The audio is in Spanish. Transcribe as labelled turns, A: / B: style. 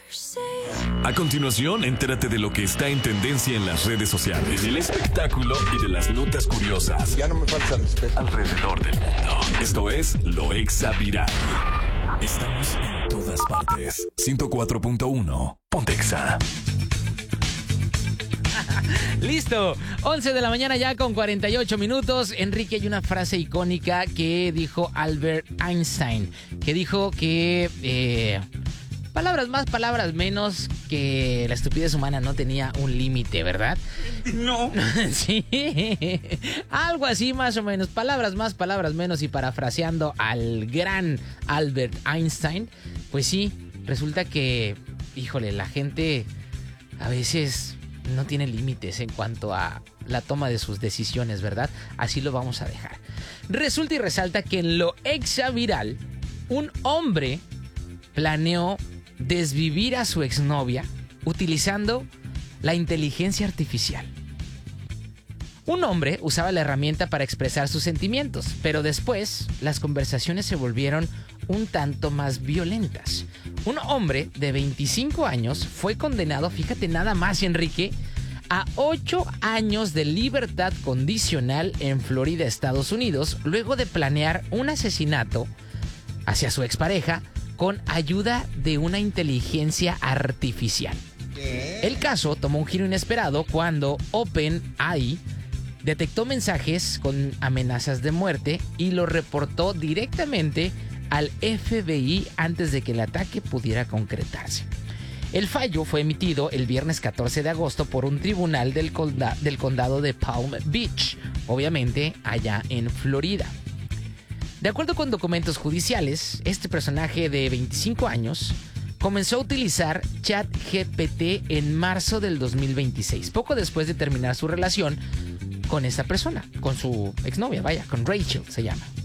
A: A continuación, entérate de lo que está en tendencia en las redes sociales, del espectáculo y de las notas curiosas.
B: Ya no me falta respeto.
A: Alrededor del mundo. Esto es Lo Exa Viral. Estamos en todas partes. 104.1. Ponte Exa.
C: Listo, 11 de la mañana ya con 48 minutos. Enrique, hay una frase icónica que dijo Albert Einstein, que dijo que palabras más, palabras menos, que la estupidez humana no tenía un límite, ¿verdad?
B: No.
C: Sí, algo así más o menos, palabras más, palabras menos, y parafraseando al gran Albert Einstein, pues sí, resulta que, híjole, la gente a veces no tiene límites en cuanto a la toma de sus decisiones, ¿verdad? Así lo vamos a dejar. Resulta y resalta que en Lo Exa Viral, un hombre planeó desvivir a su exnovia utilizando la inteligencia artificial. Un hombre usaba la herramienta para expresar sus sentimientos, pero después las conversaciones se volvieron un tanto más violentas. Un hombre de 25 años fue condenado, fíjate nada más, Enrique, a 8 años de libertad condicional en Florida, Estados Unidos, luego de planear un asesinato hacia su expareja con ayuda de una inteligencia artificial. El caso tomó un giro inesperado cuando OpenAI detectó mensajes con amenazas de muerte y lo reportó directamente al FBI antes de que el ataque pudiera concretarse. El fallo fue emitido el viernes 14 de agosto por un tribunal del condado de Palm Beach, obviamente allá en Florida. De acuerdo con documentos judiciales, este personaje de 25 años comenzó a utilizar ChatGPT en marzo del 2026, poco después de terminar su relación con esta persona, con su exnovia, con Rachel se llama.